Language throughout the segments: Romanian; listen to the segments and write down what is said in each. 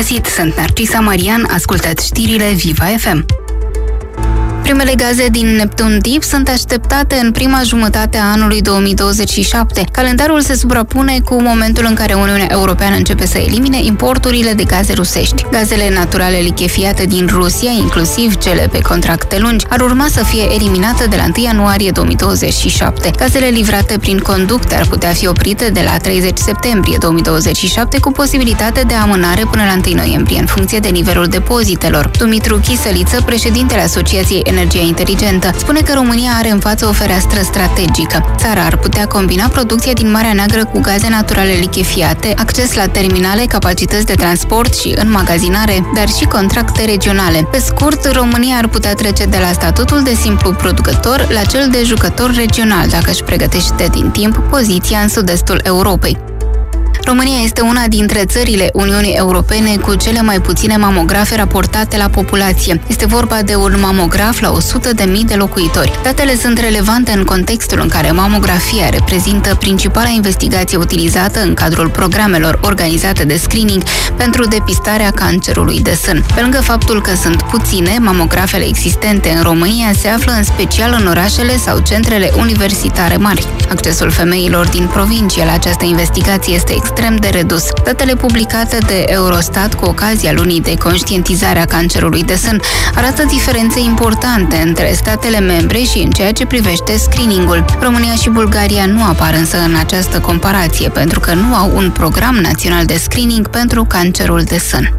găsit! Sunt Narcisa Marian, ascultați știrile Viva FM. Primele gaze din Neptun Deep sunt așteptate în prima jumătate a anului 2027. Calendarul se suprapune cu momentul în care Uniunea Europeană începe să elimine importurile de gaze rusești. Gazele naturale lichefiate din Rusia, inclusiv cele pe contracte lungi, ar urma să fie eliminate de la 1 ianuarie 2027. Gazele livrate prin conducte ar putea fi oprite de la 30 septembrie 2027, cu posibilitate de amânare până la 1 noiembrie, în funcție de nivelul depozitelor. Dumitru Chisăliță, președintele Asociației Energia Inteligentă, spune că România are în față o fereastră strategică. Țara ar putea combina producția din Marea Neagră cu gaze naturale lichefiate, acces la terminale, capacități de transport și înmagazinare, dar și contracte regionale. Pe scurt, România ar putea trece de la statutul de simplu producător la cel de jucător regional, dacă își pregătește din timp poziția în sud-estul Europei. România este una dintre țările Uniunii Europene cu cele mai puține mamografe raportate la populație. Este vorba de un mamograf la 100.000 de locuitori. Datele sunt relevante în contextul în care mamografia reprezintă principala investigație utilizată în cadrul programelor organizate de screening pentru depistarea cancerului de sân. Pe lângă faptul că sunt puține, mamografele existente în România se află în special în orașele sau centrele universitare mari. Accesul femeilor din provincie la această investigație este extrem de redus. Datele publicate de Eurostat cu ocazia lunii de conștientizare a cancerului de sân arată diferențe importante între statele membre și în ceea ce privește screeningul. România și Bulgaria nu apar însă în această comparație pentru că nu au un program național de screening pentru cancerul de sân.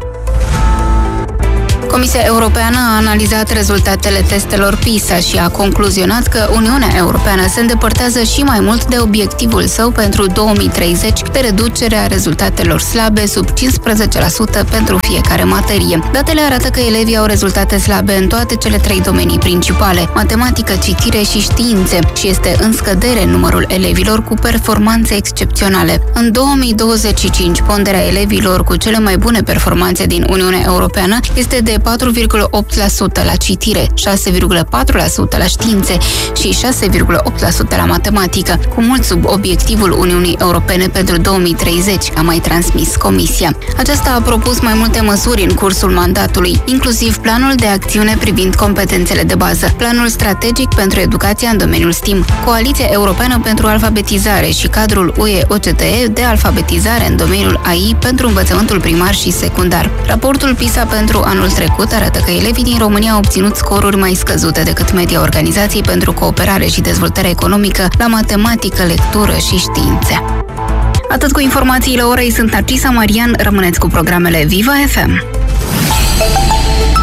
Comisia Europeană a analizat rezultatele testelor PISA și a concluzionat că Uniunea Europeană se îndepărtează și mai mult de obiectivul său pentru 2030 de reducere a rezultatelor slabe sub 15% pentru fiecare materie. Datele arată că elevii au rezultate slabe în toate cele 3 domenii principale, matematică, citire și științe, și este în scădere numărul elevilor cu performanțe excepționale. În 2025, ponderea elevilor cu cele mai bune performanțe din Uniunea Europeană este de 4,8% la citire, 6,4% la științe și 6,8% la matematică, cu mult sub obiectivul Uniunii Europene pentru 2030, a mai transmis Comisia. Aceasta a propus mai multe măsuri în cursul mandatului, inclusiv planul de acțiune privind competențele de bază, planul strategic pentru educația în domeniul STEAM, Coaliția Europeană pentru Alfabetizare și cadrul UE-OCDE de alfabetizare în domeniul AI pentru învățământul primar și secundar. Raportul PISA pentru anul trecut arată că elevii din România au obținut scoruri mai scăzute decât media Organizației pentru Cooperare și Dezvoltare Economică la matematică, lectură și științe. Atât cu informațiile orei, sunt Narcisa Marian, rămâneți cu programele Viva FM.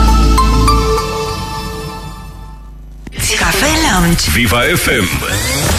Cafe Lounge Viva FM.